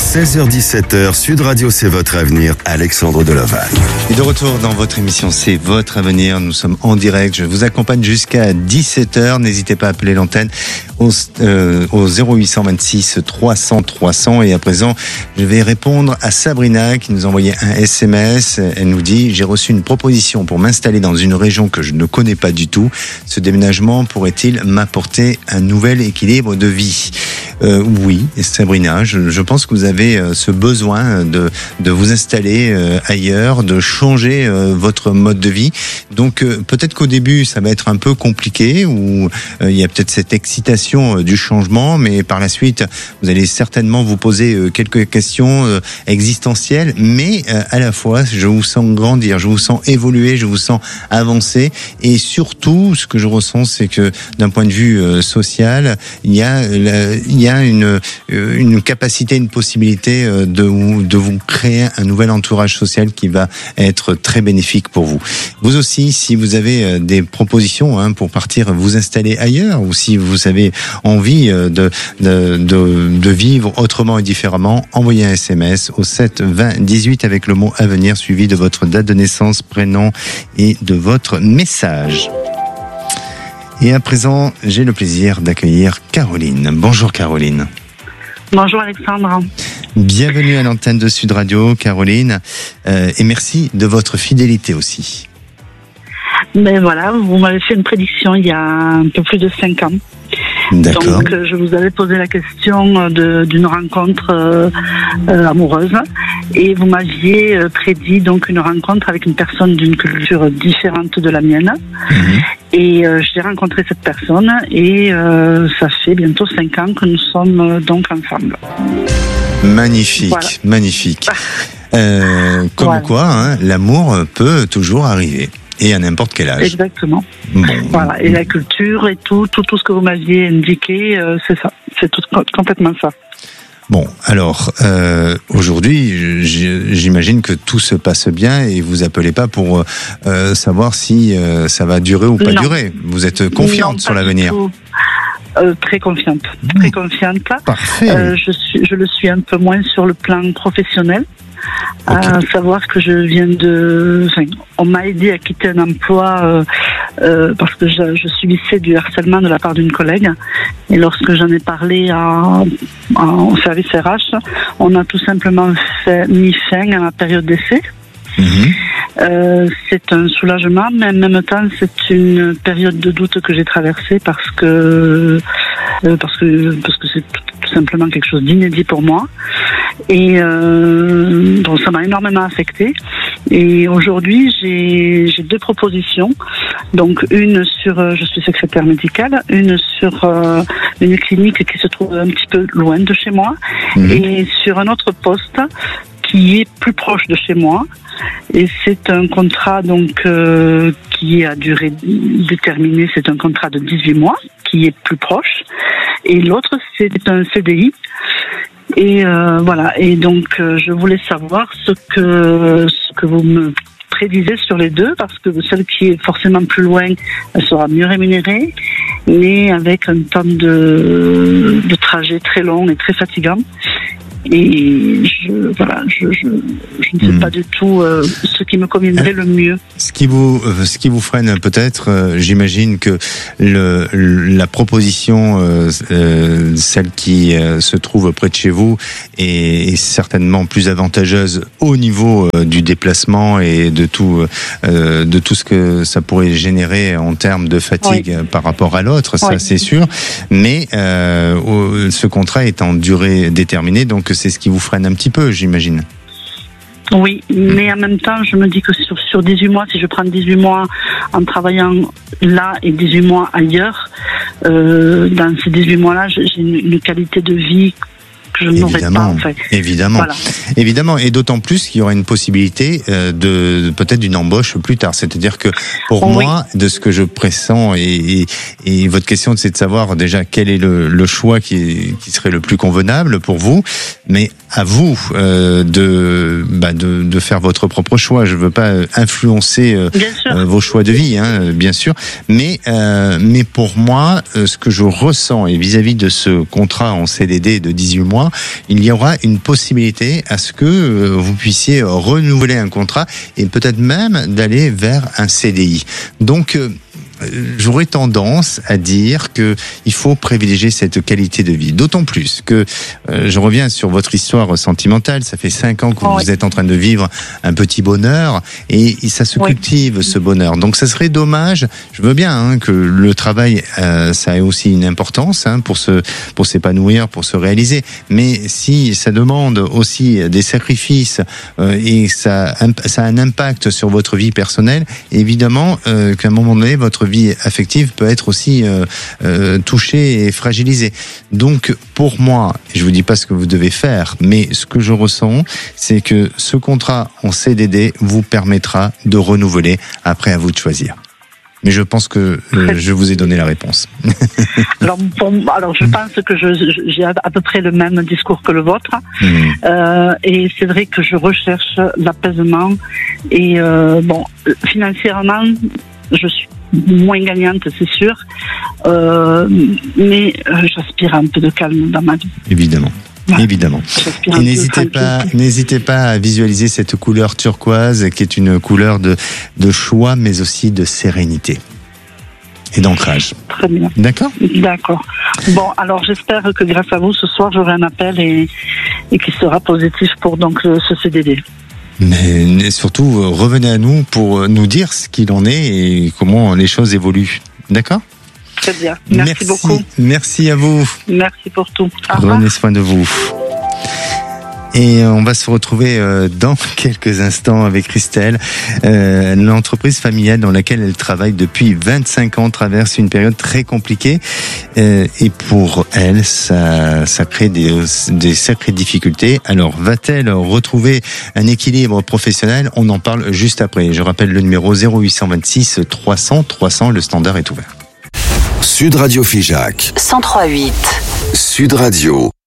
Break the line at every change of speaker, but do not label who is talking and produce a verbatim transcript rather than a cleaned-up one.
seize heures dix-sept heures, Sud Radio, c'est votre avenir, Alexandre Deloval.
Et de retour dans votre émission, c'est votre avenir. Nous sommes en direct. Je vous accompagne jusqu'à dix-sept heures. N'hésitez pas à appeler l'antenne au, euh, au zéro huit cent vingt-six trois cents trois cents. Et à présent, je vais répondre à Sabrina qui nous a envoyé un S M S. Elle nous dit: j'ai reçu une proposition pour m'installer dans une région que je ne connais pas du tout. Ce déménagement pourrait-il m'apporter un nouvel équilibre de vie? Euh, oui, Sabrina, je, je pense que vous avez euh, ce besoin de, de vous installer euh, ailleurs, de changer euh, votre mode de vie. Donc euh, peut-être qu'au début, ça va être un peu compliqué, ou euh, il y a peut-être cette excitation euh, du changement, mais par la suite, vous allez certainement vous poser euh, quelques questions euh, existentielles, mais euh, à la fois, je vous sens grandir, je vous sens évoluer, je vous sens avancer, et surtout, ce que je ressens, c'est que d'un point de vue euh, social, il y a, la, il y a une, une capacité, une possibilité de vous, de vous créer un nouvel entourage social qui va être très bénéfique pour vous. Vous aussi, si vous avez des propositions hein, pour partir vous installer ailleurs, ou si vous avez envie de, de, de, de vivre autrement et différemment, envoyez un S M S au sept vingt dix-huit avec le mot avenir suivi de votre date de naissance, prénom et de votre message. Et à présent, j'ai le plaisir d'accueillir Caroline. Bonjour Caroline.
Bonjour Alexandre.
Bienvenue à l'antenne de Sud Radio, Caroline. Euh, et merci de votre fidélité aussi.
Ben voilà, vous m'avez fait une prédiction il y a un peu plus de cinq ans.
D'accord.
Donc, je vous avais posé la question de, d'une rencontre euh, euh, amoureuse, et vous m'aviez euh, prédit donc une rencontre avec une personne d'une culture différente de la mienne. Mmh. Et euh, j'ai rencontré cette personne, et euh, ça fait bientôt cinq ans que nous sommes euh, donc ensemble.
Magnifique, voilà. Magnifique. Euh, comme voilà. Quoi, hein, l'amour peut toujours arriver. Et à n'importe quel âge.
Exactement.
Bon.
Voilà. Et la culture et tout, tout, tout ce que vous m'aviez indiqué, euh, c'est ça. C'est tout, complètement ça.
Bon, alors, euh, aujourd'hui, j'imagine que tout se passe bien et vous appelez pas pour euh, savoir si euh, ça va durer ou pas non. durer. Vous êtes confiante non, sur l'avenir.
Euh, très confiante. Mmh. Très confiante.
Parfait.
Euh, je, suis, je le suis un peu moins sur le plan professionnel. Okay. À savoir que je viens de... Enfin, on m'a aidé à quitter un emploi euh, euh, parce que je, je subissais du harcèlement de la part d'une collègue. Et lorsque j'en ai parlé à, à, au service R H, on a tout simplement fait, mis fin à ma période d'essai. Mm-hmm. Euh, c'est un soulagement, mais en même temps, c'est une période de doute que j'ai traversée parce que euh, parce que parce que c'est tout, tout simplement quelque chose d'inédit pour moi. Et euh, donc ça m'a énormément affectée. Et aujourd'hui, j'ai, j'ai deux propositions. Donc une sur, euh, je suis secrétaire médicale, une sur euh, une clinique qui se trouve un petit peu loin de chez moi, mmh. et sur un autre poste qui est plus proche de chez moi. Et c'est un contrat donc euh, qui est à durée déterminée. C'est un contrat de dix-huit mois qui est plus proche. Et l'autre, c'est un C D I. Et euh, voilà. Et donc, euh, je voulais savoir ce que ce que vous me prédisez sur les deux, parce que celle qui est forcément plus loin, elle sera mieux rémunérée, mais avec un temps de de trajet très long et très fatigant. Et je, voilà, je, je, je ne sais mmh. pas du tout euh, ce qui me conviendrait le mieux.
Ce qui vous, ce qui vous freine peut-être, euh, j'imagine que le, la proposition, euh, euh, celle qui euh, se trouve près de chez vous, est, est certainement plus avantageuse au niveau euh, du déplacement et de tout, euh, de tout ce que ça pourrait générer en termes de fatigue oui. par rapport à l'autre, ça oui. c'est sûr. Mais euh, ce contrat est en durée déterminée, donc c'est ce qui vous freine un petit peu, j'imagine.
Oui, mais en même temps, je me dis que sur, sur dix-huit mois, si je prends dix-huit mois en travaillant là et dix-huit mois ailleurs, euh, dans ces dix-huit mois-là, j'ai une, une qualité de vie que je n'aurais pas. En fait.
Évidemment, voilà. évidemment, et d'autant plus qu'il y aura une possibilité euh, de peut-être d'une embauche plus tard. C'est-à-dire que pour oui. moi, de ce que je pressens, et, et, et votre question, c'est de savoir déjà quel est le, le choix qui, qui serait le plus convenable pour vous, mais à vous euh, de, bah de de faire votre propre choix. Je veux pas influencer euh, euh, vos choix de vie, hein, bien sûr, mais euh, mais pour moi, euh, ce que je ressens et vis-à-vis de ce contrat en C D D de dix-huit mois, mois, il y aura une possibilité à ce que euh, vous puissiez renouveler un contrat et peut-être même d'aller vers un C D I. Donc, euh, j'aurais tendance à dire que il faut privilégier cette qualité de vie. D'autant plus que euh, je reviens sur votre histoire sentimentale. Ça fait cinq ans que
Oh,
vous
oui.
êtes en train de vivre un petit bonheur et, et ça se
Oui.
cultive ce bonheur. Donc, ça serait dommage. Je veux bien hein, que le travail, euh, ça ait aussi une importance hein, pour se, pour s'épanouir, pour se réaliser. Mais si ça demande aussi des sacrifices euh, et ça, ça a un impact sur votre vie personnelle, évidemment euh, qu'à un moment donné, votre vie affective peut être aussi euh, euh, touchée et fragilisée. Donc, pour moi, je vous dis pas ce que vous devez faire, mais ce que je ressens, c'est que ce contrat en C D D vous permettra de renouveler. Après, à vous de choisir. Mais je pense que euh, je vous ai donné la réponse.
Alors, pour, alors je pense que je, je- j'ai à peu près le même discours que le vôtre.
Mmh.
Euh, et c'est vrai que je recherche l'apaisement. Et euh, bon, financièrement, je suis moins gagnante, c'est sûr. Euh, mais euh, j'aspire à un peu de calme dans ma vie.
Évidemment.
Ouais.
Évidemment.
J'aspire
Et
un peu de
n'hésitez pas,
tranquillité.
n'hésitez pas à visualiser cette couleur turquoise qui est une couleur de, de choix, mais aussi de sérénité et d'ancrage.
Très bien.
D'accord ?
D'accord. Bon, alors j'espère que grâce à vous, ce soir, j'aurai un appel et, et qui sera positif pour donc le- ce C D D.
Mais surtout, euh, revenez à nous pour nous dire ce qu'il en est et comment les choses évoluent. D'accord ?
Très bien. Merci, beaucoup.
Merci à vous.
Merci pour tout. Au revoir.
Prenez soin de vous. Et on va se retrouver euh, dans quelques instants avec Christelle. Euh, l'entreprise familiale dans laquelle elle travaille depuis vingt-cinq ans traverse une période très compliquée. Euh, et pour elle, ça, ça crée des, des sacrées difficultés. Alors, va-t-elle retrouver un équilibre professionnel ? On en parle juste après. Je rappelle le numéro zéro huit cent vingt-six trois cents trois cents. Le standard est ouvert.
Sud Radio Figeac.
cent trois virgule huit.
Sud Radio.